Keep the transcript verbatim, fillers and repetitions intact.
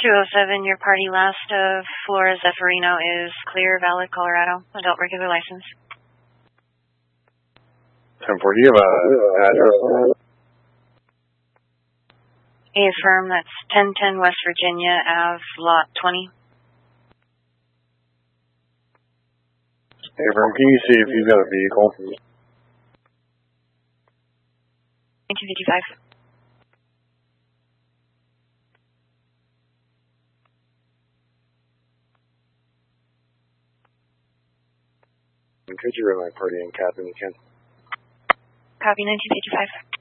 two oh seven, your party last of Flores Zeffirino is clear, valid, Colorado, adult regular license. ten four, do you have an address? A affirm, that's ten ten West Virginia Ave, lot twenty. Affirm, can you see if he's got a vehicle? nineteen fifty-five. Could you run my party in cap when you can? Copy, nineteen fifty-five.